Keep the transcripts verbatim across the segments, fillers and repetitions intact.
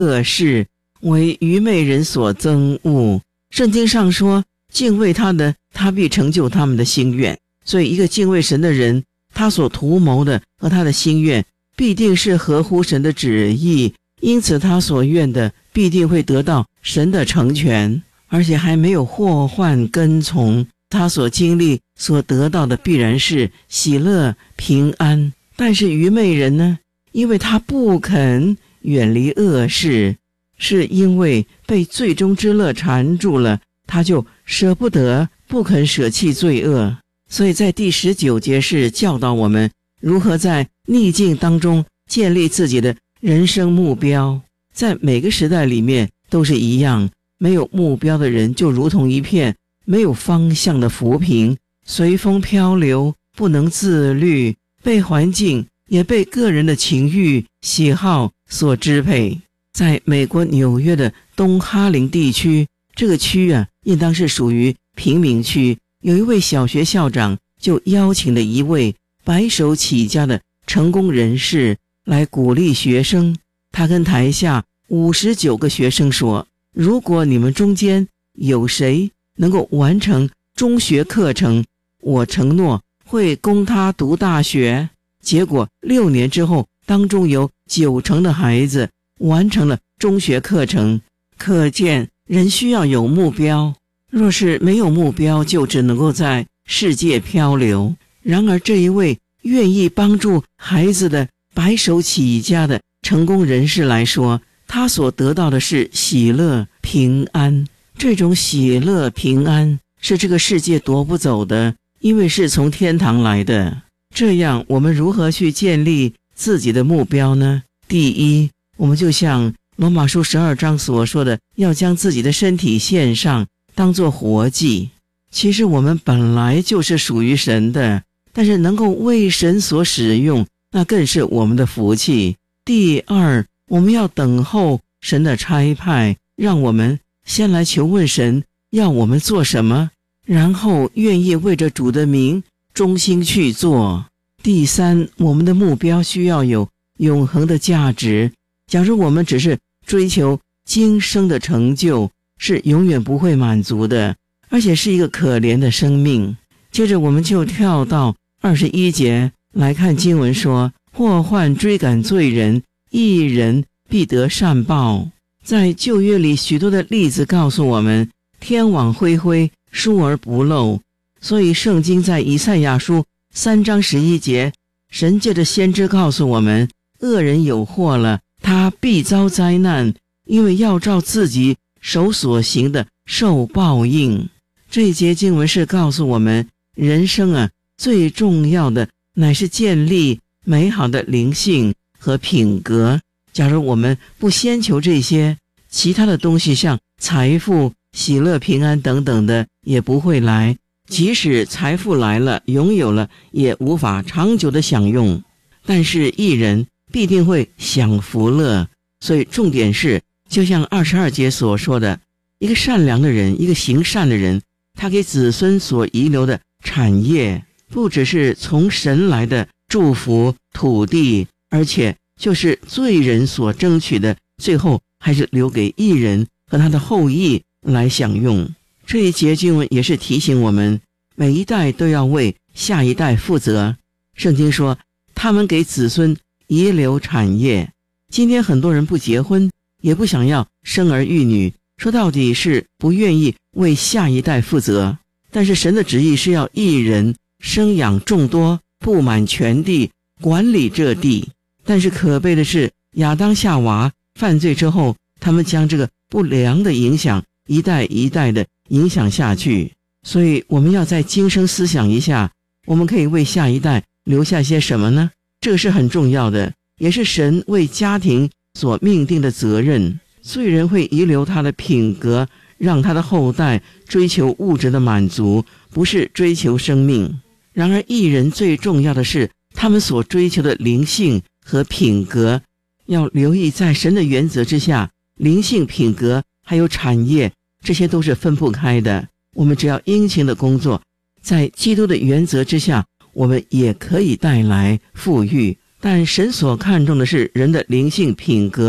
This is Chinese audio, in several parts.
恶事，为愚昧人所憎恶。圣经上说，敬畏他的，他必成就他们的心愿。所以一个敬畏神的人，他所图谋的和他的心愿必定是合乎神的旨意，因此他所愿的必定会得到神的成全，而且还没有祸患跟从，他所经历所得到的必然是喜乐平安。但是愚昧人呢，因为他不肯远离恶事，是因为被罪中之乐缠住了，他就舍不得，不肯舍弃罪恶。所以在第十九节是教导我们如何在逆境当中建立自己的人生目标。在每个时代里面都是一样，没有目标的人就如同一片没有方向的浮萍，随风漂流，不能自律，被环境也被个人的情欲喜好所支配。在美国纽约的东哈林地区，这个区啊应当是属于贫民区，有一位小学校长就邀请了一位白手起家的成功人士来鼓励学生。他跟台下五十九个学生说，如果你们中间有谁能够完成中学课程，我承诺会供他读大学。结果六年之后，当中有九成的孩子完成了中学课程。可见人需要有目标，若是没有目标，就只能够在世界漂流。然而这一位愿意帮助孩子的白手起家的成功人士来说，他所得到的是喜乐平安。这种喜乐平安是这个世界夺不走的，因为是从天堂来的。这样我们如何去建立自己的目标呢？第一，我们就像罗马书十二章所说的，要将自己的身体献上，当作活祭。其实我们本来就是属于神的，但是能够为神所使用，那更是我们的福气。第二，我们要等候神的差派，让我们先来求问神要我们做什么，然后愿意为着主的名忠心去做。第三，我们的目标需要有永恒的价值。假如我们只是追求今生的成就，是永远不会满足的，而且是一个可怜的生命。接着我们就跳到二十一节来看经文说，祸患追赶罪人，义人必得善报。在旧约里许多的例子告诉我们，天网恢恢，疏而不漏。所以圣经在以赛亚书三章十一节，神借着先知告诉我们，恶人有祸了，他必遭灾难，因为要照自己手所行的受报应。这一节经文是告诉我们，人生啊最重要的乃是建立美好的灵性和品格。假如我们不先求这些，其他的东西像财富、喜乐、平安等等的也不会来。即使财富来了，拥有了，也无法长久的享用。但是义人必定会享福乐。所以重点是，就像二十二节所说的，一个善良的人，一个行善的人，他给子孙所遗留的产业，不只是从神来的祝福土地，而且就是罪人所争取的，最后还是留给义人和他的后裔来享用。这一节经文也是提醒我们，每一代都要为下一代负责。圣经说，他们给子孙遗留产业。今天很多人不结婚，也不想要生儿育女，说到底是不愿意为下一代负责。但是神的旨意是要义人生养众多，布满全地，管理这地。但是可悲的是，亚当夏娃犯罪之后，他们将这个不良的影响一代一代的影响下去。所以我们要在今生思想一下，我们可以为下一代留下些什么呢？这个是很重要的，也是神为家庭所命定的责任。罪人会遗留他的品格，让他的后代追求物质的满足，不是追求生命。然而义人最重要的是他们所追求的灵性和品格。要留意，在神的原则之下，灵性、品格还有产业，这些都是分不开的。我们只要殷勤的工作，在基督的原则之下，我们也可以带来富裕。但神所看重的是人的灵性品格，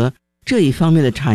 这一方面的产